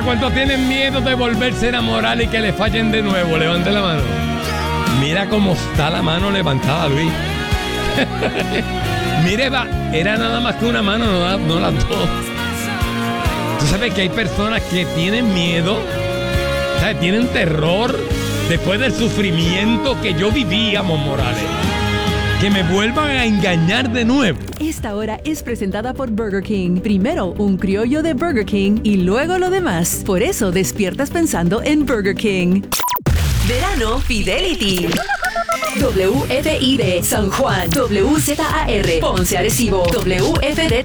¿cuántos tienen miedo de volverse a enamorar y que le fallen de nuevo? Levante la mano. Mira cómo está la mano levantada, Luis. Mire, era nada más que una mano, no las dos. Tú sabes que hay personas que tienen miedo, ¿sabes? Tienen terror después del sufrimiento que yo viví, Amos Morales. Que me vuelvan a engañar de nuevo. Esta hora es presentada por Burger King. Primero un criollo de Burger King y luego lo demás. Por eso despiertas pensando en Burger King. Verano Fidelity. WFID San Juan, WZAR Ponce Arecibo, WFDT